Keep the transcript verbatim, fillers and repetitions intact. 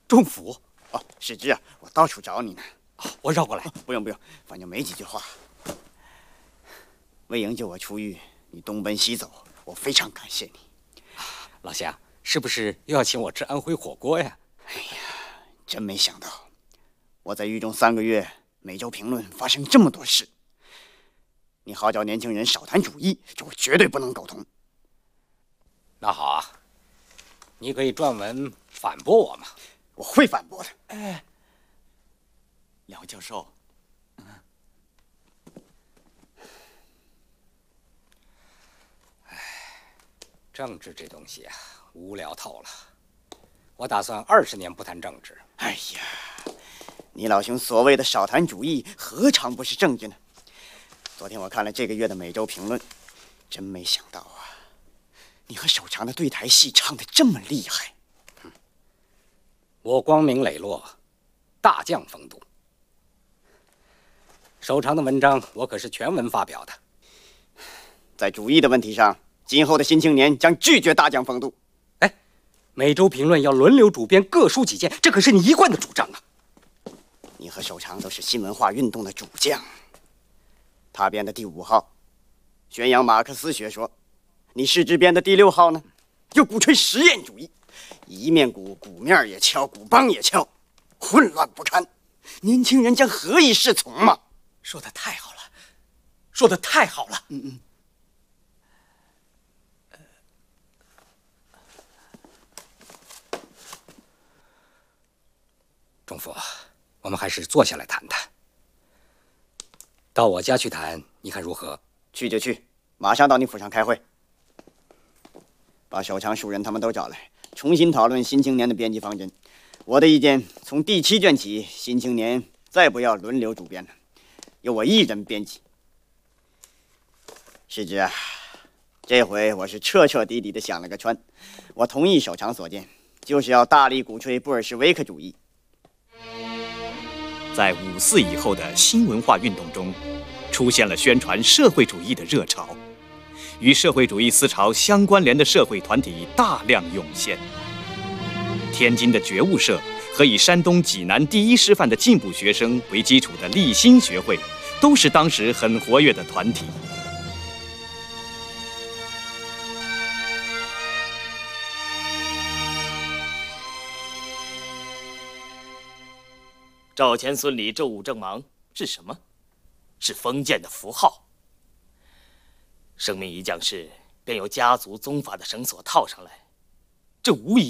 仲甫。 哦，世之啊，我到处找你呢。 哦，我绕过来。 哦，不用不用，反正没几句话。为营救我出狱，你东奔西走，我非常感谢你。 老乡，是不是又要请我吃安徽火锅呀？ 哎呀，真没想到，我在狱中三个月，每周评论发生这么多事。你号召年轻人少谈主义，这我绝对不能苟同。 那好啊，你可以撰文反驳我嘛。 我会反驳的。 哎，两位教授，嗯，哎，政治这东西啊，无聊透了。我打算二十年不谈政治。 哎呀，你老兄所谓的少谈主义，何尝不是政治呢？昨天我看了这个月的每周评论，真没想到啊，你和守常的对台戏唱得这么厉害。 嗯，我光明磊落，大将风度。守常的文章我可是全文发表的。 在主义的问题上，今后的新青年将拒绝大将风度。 哎，每周评论要轮流主编，各抒己见，这可是你一贯的主张啊。 你和守常都是新文化运动的主将。他编的第五号宣扬马克思学说，你世之编的第六号呢，又鼓吹实验主义，一面鼓鼓面也敲，鼓梆也敲，混乱不堪。年轻人将何以适从嘛？ 说的太好了，说的太好了。 嗯嗯。 仲甫，我们还是坐下来谈谈。到我家去谈，你看如何？ 去就去，马上到你府上开会，把守常、树人他们都找来，重新讨论《新青年》的编辑方针。我的意见，从第七卷起，《新青年》再不要轮流主编了，由我一人编辑。世之啊，这回我是彻彻底底的想了个穿。我同意守常所见，就是要大力鼓吹布尔什维克主义。 在五四以后的新文化运动中，出现了宣传社会主义的热潮，与社会主义思潮相关联的社会团体大量涌现。天津的觉悟社和以山东济南第一师范的进步学生为基础的立新学会，都是当时很活跃的团体。 赵钱孙李周武郑王是什么？是封建的符号。生命一降世，便有家族宗法的绳索套上来，这无疑